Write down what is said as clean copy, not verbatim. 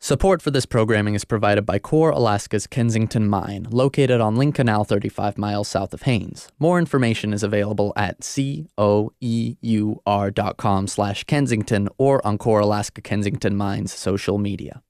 Support for this programming is provided by Core Alaska's Kensington Mine, located on Link Canal 35 miles south of Haines. More information is available at coeur.com/Kensington or on Core Alaska Kensington Mine's social media.